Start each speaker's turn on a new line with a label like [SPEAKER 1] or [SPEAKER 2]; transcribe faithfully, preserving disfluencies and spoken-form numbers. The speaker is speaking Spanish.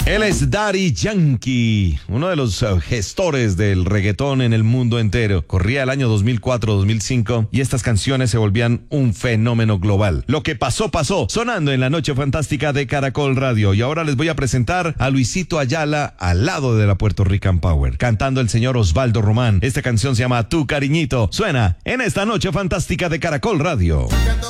[SPEAKER 1] Él es Daddy Yankee, uno de los uh, gestores del reggaetón en el mundo entero. Corría el año dos mil cuatro dos mil cinco y estas canciones se volvían un fenómeno global. Lo que pasó, pasó, sonando en la noche fantástica de Caracol Radio. Y ahora les voy a presentar a Luisito Ayala al lado de la Puerto Rican Power, cantando el señor Osvaldo Román. Esta canción se llama Tu Cariñito. Suena en esta noche fantástica de Caracol Radio.